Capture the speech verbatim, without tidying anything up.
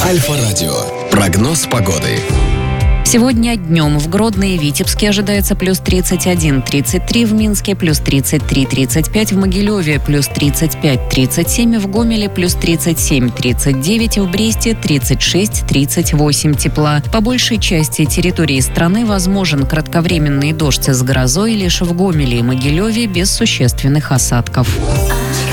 Альфа-радио. Прогноз погоды. Сегодня днем в Гродно и Витебске ожидается плюс тридцать один - тридцать три, в Минске плюс тридцать три - тридцать пять, в Могилеве плюс тридцать пять - тридцать семь, в Гомеле плюс тридцать семь - тридцать девять, в Бресте тридцать шесть - тридцать восемь тепла. По большей части территории страны возможен кратковременный дождь с грозой, лишь в Гомеле и Могилеве без существенных осадков.